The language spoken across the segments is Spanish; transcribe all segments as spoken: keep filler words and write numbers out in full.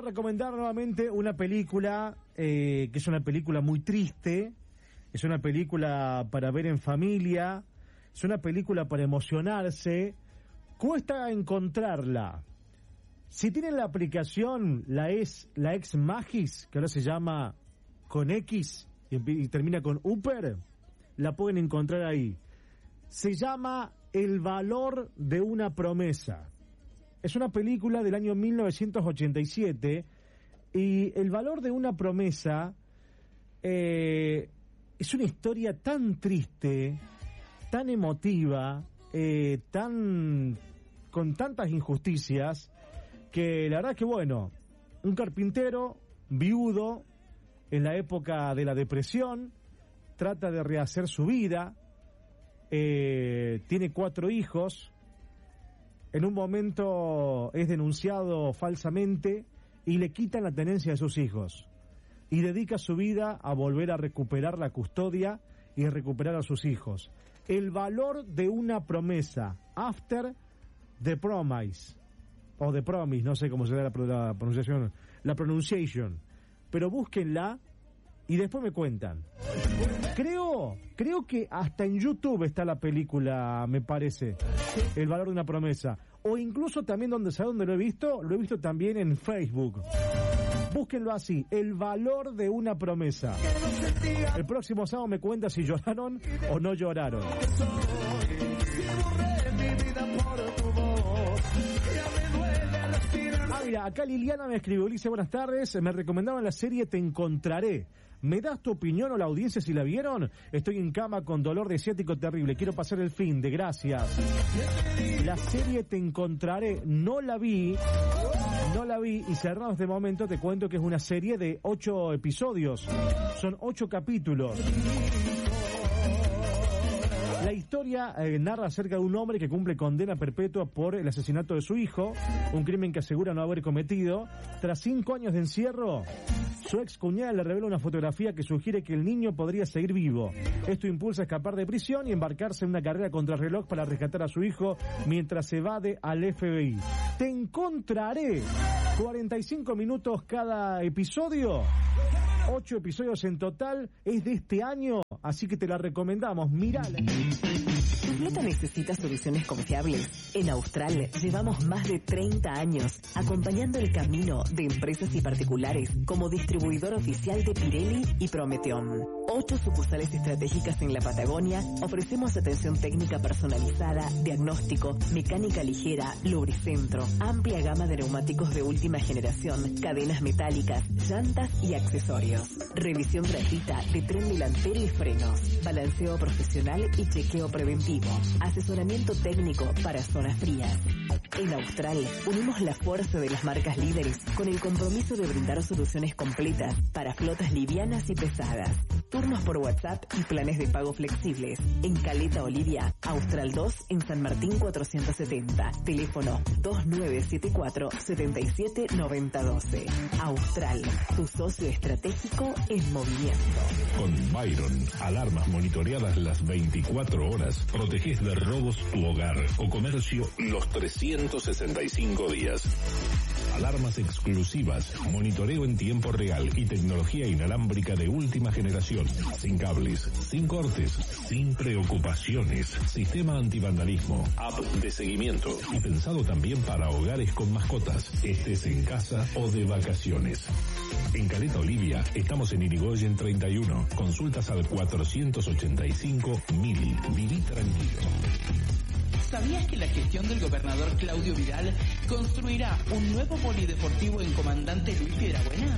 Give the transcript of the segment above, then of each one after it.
recomendar nuevamente una película eh, que es una película muy triste, es una película para ver en familia, es una película para emocionarse, cuesta encontrarla. Si tienen la aplicación, la es la Ex Magis, que ahora se llama con X y, y termina con Upper, la pueden encontrar ahí. Se llama El valor de una promesa. Es una película del año mil novecientos ochenta y siete y El valor de una promesa eh, es una historia tan triste, tan emotiva, eh, tan con tantas injusticias, que la verdad que bueno, un carpintero viudo en la época de la depresión trata de rehacer su vida, eh, tiene cuatro hijos, en un momento es denunciado falsamente y le quitan la tenencia de sus hijos y dedica su vida a volver a recuperar la custodia y a recuperar a sus hijos. El valor de una promesa, After the Promise, o The Promise, no sé cómo se da la, la pronunciación, la pronunciation, pero búsquenla y después me cuentan. Creo, creo que hasta en YouTube está la película, me parece, El valor de una promesa, o incluso también donde ¿sabe dónde lo he visto? Lo he visto también en Facebook. Búsquenlo así, El valor de una promesa. El próximo sábado me cuenta si lloraron o no lloraron. Ah, mira, acá Liliana me escribió, dice, buenas tardes, me recomendaban la serie Te Encontraré. ¿Me das tu opinión o la audiencia si la vieron? Estoy en cama con dolor de ciático terrible, quiero pasar el fin de gracias. La serie Te Encontraré, no la vi, no la vi, y cerrado este momento te cuento que es una serie de ocho episodios, son ocho capítulos. La historia eh, narra acerca de un hombre que cumple condena perpetua por el asesinato de su hijo, un crimen que asegura no haber cometido. Tras cinco años de encierro, su ex cuñada le revela una fotografía que sugiere que el niño podría seguir vivo. Esto impulsa a escapar de prisión y embarcarse en una carrera contra el reloj para rescatar a su hijo mientras evade al F B I. Te Encontraré, cuarenta y cinco minutos cada episodio, ocho episodios en total, es de este año, así que te la recomendamos, mírala. ¿Tu flota necesita soluciones confiables? En Austral llevamos más de treinta años acompañando el camino de empresas y particulares como distribuidor oficial de Pirelli y Prometeon. Ocho sucursales estratégicas en la Patagonia, ofrecemos atención técnica personalizada, diagnóstico, mecánica ligera, lubricentro, amplia gama de neumáticos de última generación, cadenas metálicas, llantas y accesorios. Revisión gratuita de tren delantero y frenos, balanceo profesional y chequeo preventivo, asesoramiento técnico para zonas frías. En Austral unimos la fuerza de las marcas líderes con el compromiso de brindar soluciones completas para flotas livianas y pesadas. Turnos por WhatsApp y planes de pago flexibles. En Caleta Olivia, Austral dos en San Martín cuatrocientos setenta. Teléfono dos nueve siete cuatro, siete siete nueve cero uno dos. Austral, tu socio estratégico en movimiento. Con Byron, alarmas monitoreadas las veinticuatro horas, proteges de robos tu hogar o comercio los trescientos sesenta y cinco días. Alarmas exclusivas, monitoreo en tiempo real y tecnología inalámbrica de última generación. Sin cables, sin cortes, sin preocupaciones. Sistema antivandalismo, app de seguimiento y pensado también para hogares con mascotas, estés en casa o de vacaciones. En Caleta Olivia estamos en Irigoyen treinta y uno. Consultas al cuatrocientos ochenta y cinco mil. Viví tranquilo. ¿Sabías que la gestión del gobernador Claudio Vidal construirá un nuevo polideportivo en Comandante Luis Piedrabuena?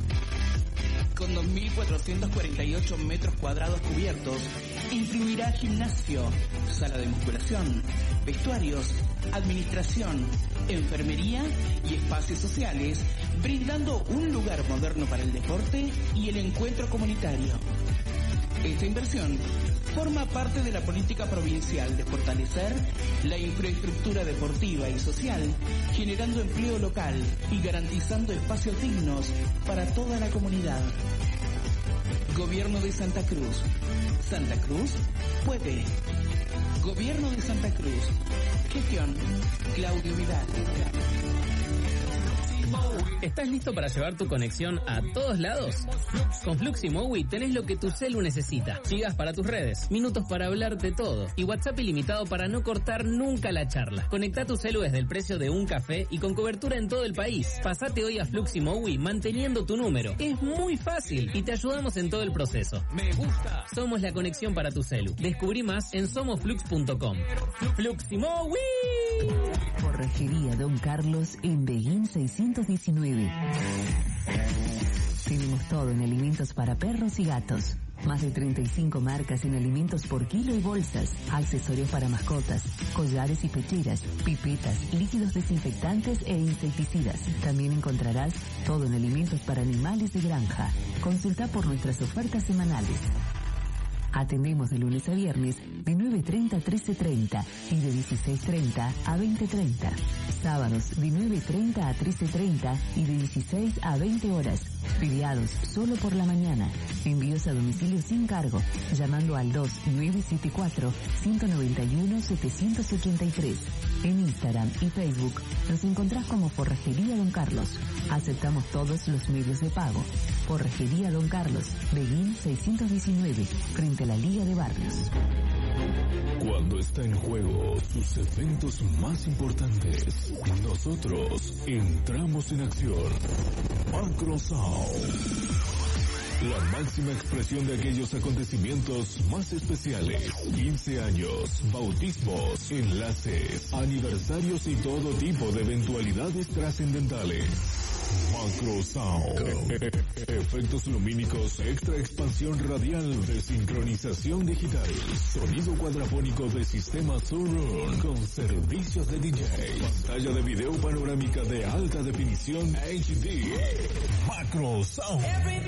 Con dos mil cuatrocientos cuarenta y ocho metros cuadrados cubiertos, incluirá gimnasio, sala de musculación, vestuarios, administración, enfermería y espacios sociales, brindando un lugar moderno para el deporte y el encuentro comunitario. Esta inversión forma parte de la política provincial de fortalecer la infraestructura deportiva y social, generando empleo local y garantizando espacios dignos para toda la comunidad. Gobierno de Santa Cruz. Santa Cruz puede. Gobierno de Santa Cruz. Gestión Claudio Vidal. ¿Estás listo para llevar tu conexión a todos lados? Con Fluxy Mowi tenés lo que tu celu necesita. Gigas para tus redes, minutos para hablar de todo y WhatsApp ilimitado para no cortar nunca la charla. Conecta tu celu desde el precio de un café y con cobertura en todo el país. Pasate hoy a Fluxy Mowi manteniendo tu número. Es muy fácil y te ayudamos en todo el proceso. Me gusta. Somos la conexión para tu celu. Descubrí más en somos flux punto com. Fluxy Mowi. Forrajería Don Carlos en Beguín seiscientos diecinueve. Tenemos todo en alimentos para perros y gatos. Más de treinta y cinco marcas en alimentos por kilo y bolsas, accesorios para mascotas, collares y pecheras, pipetas, líquidos desinfectantes e insecticidas. También encontrarás todo en alimentos para animales de granja. Consulta por nuestras ofertas semanales. Atendemos de lunes a viernes de nueve treinta a trece treinta y de dieciséis treinta a veinte treinta. Sábados de nueve treinta a trece treinta y de dieciséis a veinte horas. Feriados solo por la mañana. Envíos a domicilio sin cargo, llamando al dos nueve siete cuatro, uno nueve uno, siete ocho tres. En Instagram y Facebook nos encontrás como Forrajería Don Carlos. Aceptamos todos los medios de pago. Forrajería Don Carlos, Beguín seiscientos diecinueve, frente a la Liga de Barrios. Cuando está en juego sus eventos más importantes, nosotros entramos en acción. Macro Sound. La máxima expresión de aquellos acontecimientos más especiales. quince años, bautismos, enlaces, aniversarios y todo tipo de eventualidades trascendentales. Macro Sound. Efectos lumínicos, extra expansión radial de sincronización digital. Sonido cuadrafónico de sistema Surround con servicios de D J. Pantalla de video panorámica de alta definición H D. Macro Sound.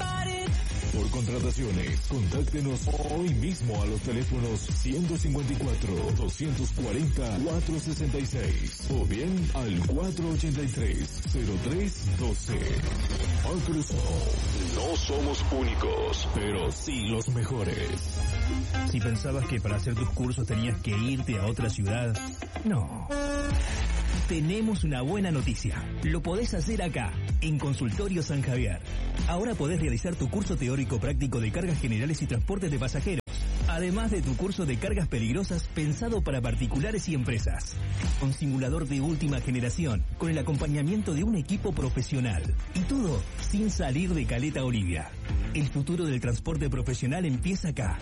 Por contrataciones, contáctenos hoy mismo a los teléfonos ciento cincuenta y cuatro, doscientos cuarenta, cuatrocientos sesenta y seis o bien al cuatrocientos ochenta y tres, cero tres doce. Macro Sound. No somos únicos, pero sí los mejores. Si pensabas que para hacer tus cursos tenías que irte a otra ciudad, no. Tenemos una buena noticia. Lo podés hacer acá, en Consultorio San Javier. Ahora podés realizar tu curso teórico práctico de cargas generales y transportes de pasajeros, además de tu curso de cargas peligrosas pensado para particulares y empresas. Con simulador de última generación, con el acompañamiento de un equipo profesional. Y todo sin salir de Caleta Olivia. El futuro del transporte profesional empieza acá.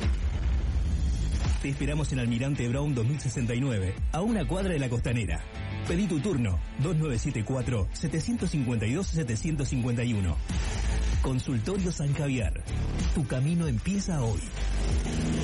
Te esperamos en Almirante Brown dos mil sesenta y nueve, a una cuadra de la Costanera. Pedí tu turno, dos nueve siete cuatro, siete cinco dos, siete cinco uno. Consultorio San Javier. Tu camino empieza hoy.